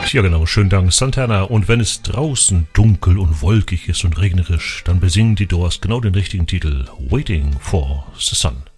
Ja genau, schönen Dank Santana. Und wenn es draußen dunkel und wolkig ist und regnerisch, dann besingen die Doors genau den richtigen Titel, Waiting for the Sun.